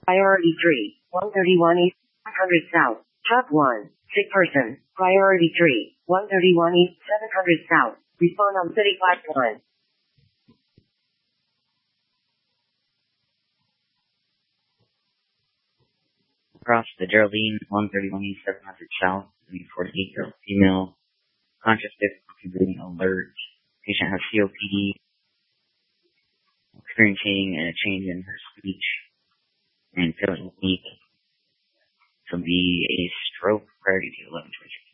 Priority 3, 131 East, 100 South. Truck 1, sick person. Priority 3, 131 East, 700 South. Respond on city pipeline. Across the Geraldine, 131 East, 700 South, 48-year-old female, conscious difficulty breathing alert. Patient has COPD, experiencing a change in her speech and feeling weak. So be a stroke priority to 11:26.